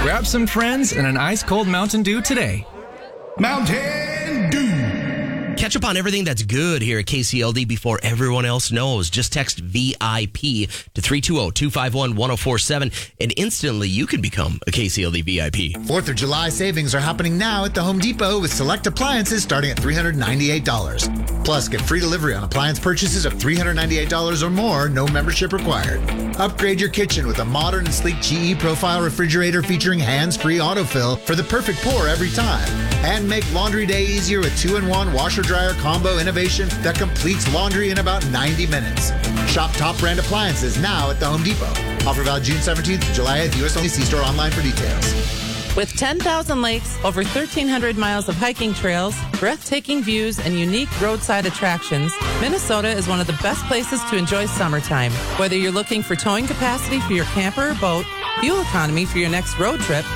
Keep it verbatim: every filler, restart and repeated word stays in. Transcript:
Grab some friends and an ice-cold Mountain Dew today. Mountain Dew. Catch up on everything that's good here at K C L D before everyone else knows. Just text V I P to three two zero, two five one, one zero four seven, and instantly you can become a K C L D V I P. fourth of July savings are happening now at the Home Depot with select appliances starting at three hundred ninety-eight dollars. Plus, get free delivery on appliance purchases of three hundred ninety-eight dollars or more, no membership required. Upgrade your kitchen with a modern and sleek G E Profile refrigerator featuring hands-free autofill for the perfect pour every time. And make laundry day easier with two-in-one washer-dryer combo innovation that completes laundry in about ninety minutes. Shop top brand appliances now at the Home Depot. Offer valid June seventeenth to July eighth. U S only. See store online for details. With ten thousand lakes, over thirteen hundred miles of hiking trails, breathtaking views, and unique roadside attractions, Minnesota is one of the best places to enjoy summertime. Whether you're looking for towing capacity for your camper or boat, fuel economy for your next road trip,